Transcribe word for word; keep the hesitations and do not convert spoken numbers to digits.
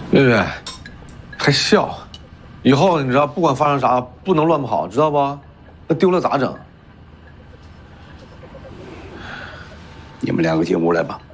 月月，还笑？以后你知道，不管发生啥，不能乱跑，知道不？那丢了咋整？ 你们两个进屋来吧。